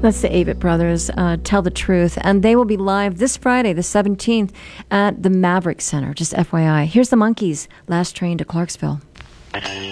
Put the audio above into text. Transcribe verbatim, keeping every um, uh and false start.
That's the Avett Brothers, uh, Tell the Truth. And they will be live this Friday, the seventeenth, at the Maverick Center. Just F Y I. Here's the Monkees, Last Train to Clarksville.